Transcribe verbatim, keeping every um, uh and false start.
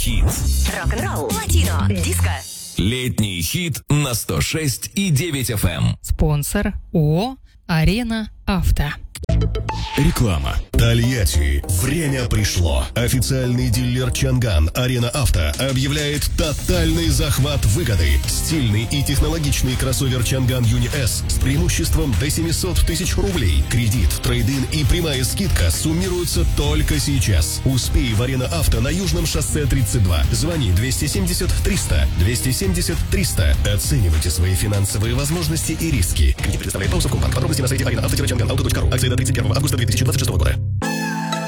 хит. Рок-н-ролл, латино, диско. Летний хит на сто шесть и девять эф эм. Спонсор ООО «Арена Авто». Реклама. Тольятти. Время пришло. Официальный дилер Чанган Арена Авто объявляет тотальный захват выгоды. Стильный и технологичный кроссовер Чанган Юни С с преимуществом до семьсот тысяч рублей. Кредит, трейд-ин и прямая скидка суммируются только сейчас. Успей в Арена Авто на Южном шоссе тридцать два. Звони двести семьдесят триста двести семьдесят триста. Оценивайте свои финансовые возможности и риски. Кредит предоставляет Паусов Компанк. Подробности на сайте арена авто чанган авто точка ру. Акция до тридцать первого августа две тысячи двадцать шестого года.